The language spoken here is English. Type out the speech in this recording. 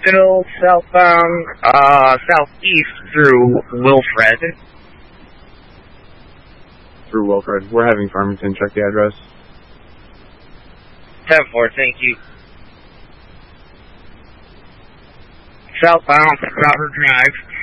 still southbound, southeast through Wilfred. Through Wilfred. We're having Farmington check the address. 10-4, thank you. Southbound, Robert Drive.